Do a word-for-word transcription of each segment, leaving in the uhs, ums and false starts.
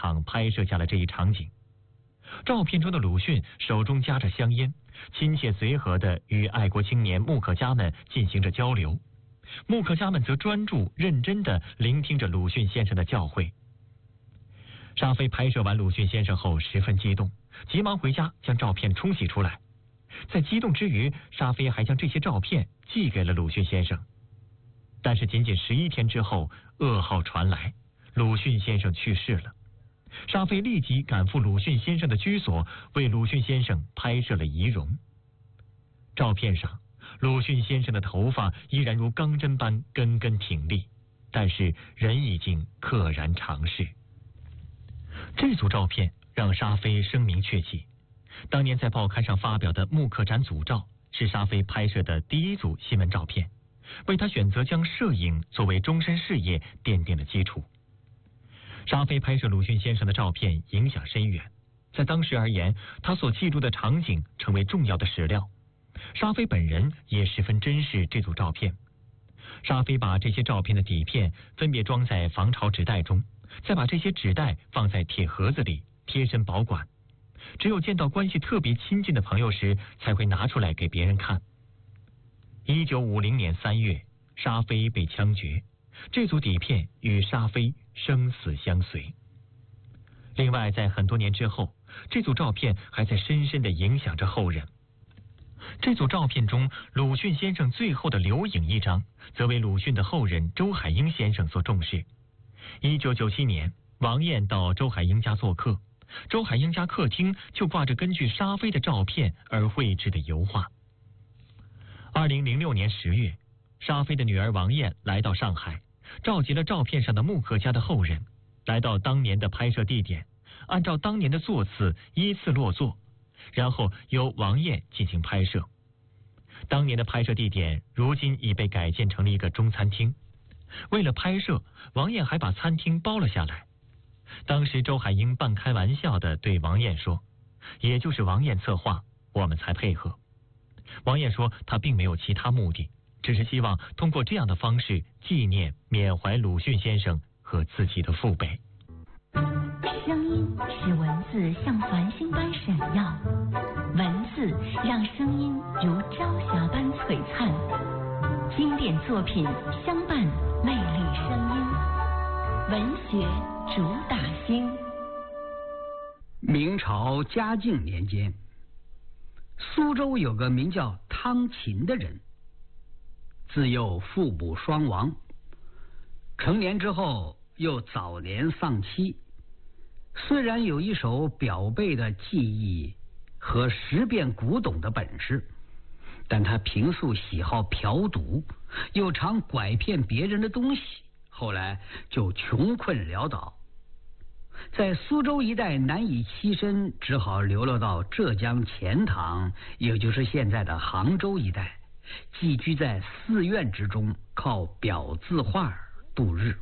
场拍摄下了这一场景。照片中的鲁迅手中夹着香烟，亲切随和地与爱国青年木刻家们进行着交流，木刻家们则专注认真地聆听着鲁迅先生的教诲。沙飞拍摄完鲁迅先生后十分激动，急忙回家将照片冲洗出来。在激动之余，沙飞还将这些照片寄给了鲁迅先生。但是仅仅十一天之后，噩耗传来，鲁迅先生去世了。沙飞立即赶赴鲁迅先生的居所，为鲁迅先生拍摄了遗容。照片上，鲁迅先生的头发依然如钢针般根根挺立，但是人已经溘然长逝。这组照片让沙飞声名鹊起。当年在报刊上发表的木刻展组照是沙飞拍摄的第一组新闻照片，为他选择将摄影作为终身事业奠定了基础。沙飞拍摄鲁迅先生的照片影响深远，在当时而言，他所记录的场景成为重要的史料。沙飞本人也十分珍视这组照片。沙飞把这些照片的底片分别装在防潮纸袋中，再把这些纸袋放在铁盒子里贴身保管，只有见到关系特别亲近的朋友时才会拿出来给别人看。一九五零年三月，沙飞被枪决，这组底片与沙飞生死相随。另外，在很多年之后，这组照片还在深深地影响着后人。这组照片中，鲁迅先生最后的留影一张，则为鲁迅的后人周海婴先生所重视。一九九七年，王燕到周海婴家做客，周海婴家客厅就挂着根据沙飞的照片而绘制的油画。二零零六年十月，沙飞的女儿王燕来到上海，召集了照片上的木刻家的后人，来到当年的拍摄地点，按照当年的座次依次落座，然后由王燕进行拍摄。当年的拍摄地点如今已被改建成了一个中餐厅。为了拍摄，王燕还把餐厅包了下来。当时周海婴半开玩笑地对王燕说，也就是王燕策划，我们才配合。王燕说她并没有其他目的，只是希望通过这样的方式纪念缅怀鲁迅先生和自己的父辈。 声音使文字像繁星般闪耀，文字让声音如朝霞般璀璨。经典作品相伴魅力声音，文学主打星。 明朝嘉靖年间，苏州有个名叫汤勤的人，自幼父母双亡，成年之后又早年丧妻。虽然有一手表背的技艺和识辨古董的本事，但他平素喜好嫖赌，又常拐骗别人的东西，后来就穷困潦倒，在苏州一带难以栖身，只好流落到浙江钱塘，也就是现在的杭州一带，寄居在寺院之中，靠裱字画度日。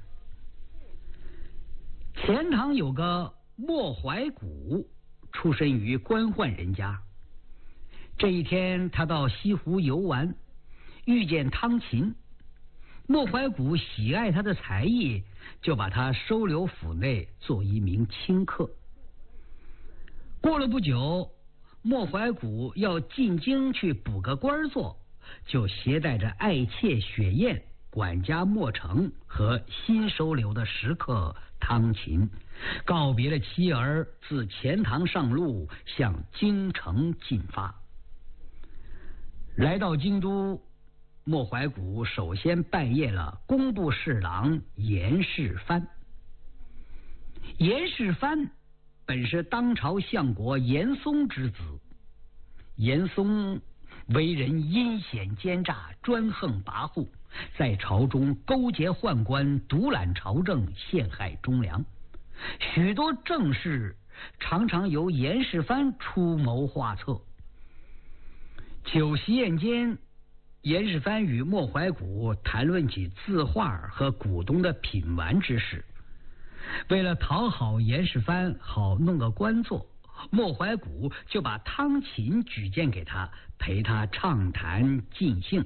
钱塘有个莫怀古，出身于官宦人家。这一天，他到西湖游玩，遇见汤勤。莫怀古喜爱他的才艺，就把他收留府内做一名清客。过了不久，莫怀古要进京去补个官做，就携带着爱妾雪雁、管家莫成和新收留的食客汤勤，告别了妻儿，自钱塘上路，向京城进发。来到京都，莫怀古首先拜谒了工部侍郎严世蕃。严世蕃本是当朝相国严嵩之子，严嵩为人阴险奸诈，专横跋扈，在朝中勾结宦官，独揽朝政，陷害忠良。许多政事常常由严世蕃出谋划策。酒席宴间，严世蕃与莫怀古谈论起字画和古董的品玩之事。为了讨好严世蕃，好弄个官做，莫怀古就把汤勤举荐给他，陪他畅谈尽兴。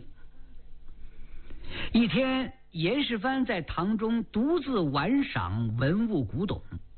一天，严世蕃在堂中独自玩赏文物古董，